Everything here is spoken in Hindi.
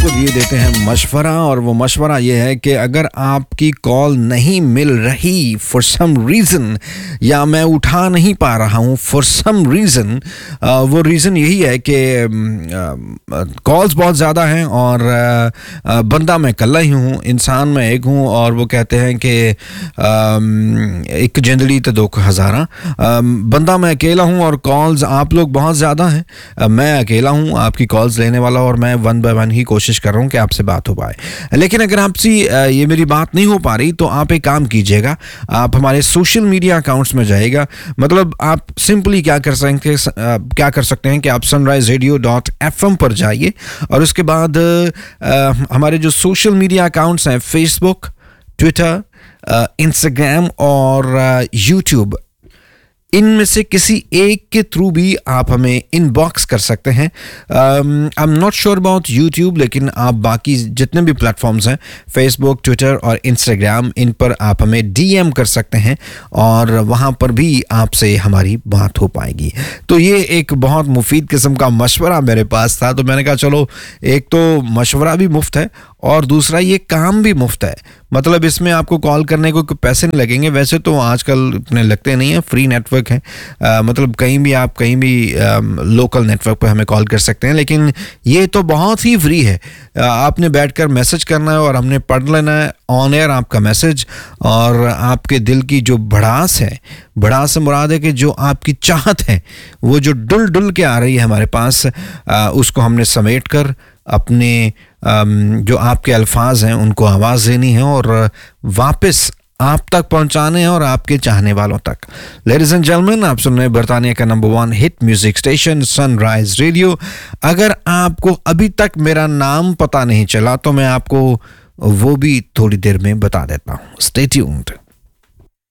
आपको दिए देते हैं मशवरा, और वो मशवरा ये है कि अगर आपकी कॉल नहीं मिल रही फॉर सम रीज़न, या मैं उठा नहीं पा रहा हूँ फॉर सम रीज़न, वो रीज़न यही है कि कॉल्स बहुत ज़्यादा हैं और बंदा मैं कल्ला ही हूँ, इंसान मैं एक हूँ, और वो कहते हैं कि एक जिंदगी तो 2000, बंदा मैं अकेला हूँ और कॉल्स आप लोग बहुत ज़्यादा हैं। मैं अकेला हूँ आपकी कॉल्स लेने वाला, और मैं वन बाय वन ही कोशिश कर रहा हूँ कि आपसे बात हो पाए। लेकिन अगर आपसे ये मेरी बात नहीं हो पा रही तो आप एक काम कीजिएगा, आप हमारे सोशल मीडिया अकाउंट्स में जाइएगा। मतलब आप सिंपली क्या कर सकते हैं कि आप sunriseradio.fm पर जाइए, और उसके बाद हमारे जो सोशल मीडिया अकाउंट्स हैं, फेसबुक, ट्विटर, इंस्टाग्राम और यूट्यूब, इनमें से किसी एक के थ्रू भी आप हमें इनबॉक्स कर सकते हैं। I am not sure about YouTube, लेकिन आप बाकी जितने भी प्लेटफॉर्म्स हैं, फेसबुक, ट्विटर और इंस्टाग्राम, इन पर आप हमें डीएम कर सकते हैं और वहाँ पर भी आपसे हमारी बात हो पाएगी। तो ये एक बहुत मुफीद किस्म का मशवरा मेरे पास था, तो मैंने कहा चलो, एक तो मशवरा भी मुफ्त है और दूसरा ये काम भी मुफ्त है। मतलब इसमें आपको कॉल करने को पैसे नहीं लगेंगे। वैसे तो आजकल इतने लगते नहीं हैं, फ्री नेटवर्क है, मतलब कहीं भी लोकल नेटवर्क पर हमें कॉल कर सकते हैं, लेकिन ये तो बहुत ही फ्री है। आपने बैठकर मैसेज करना है और हमने पढ़ लेना है ऑन एयर आपका मैसेज, और आपके दिल की जो भड़ास है, भड़ास से मुराद है कि जो आपकी चाहत है वो जो डुल डुल के आ रही है हमारे पास, उसको हमने समेट कर अपने जो आपके अल्फाज हैं उनको आवाज़ देनी है और वापस आप तक पहुंचाने हैं, और आपके चाहने वालों तक। लेडीज एंड जेंटलमैन, आप सुन रहे हैं बरतानिया का number 1 hit music station sunrise radio. अगर आपको अभी तक मेरा नाम पता नहीं चला तो मैं आपको वो भी थोड़ी देर में बता देता हूँ। Stay tuned.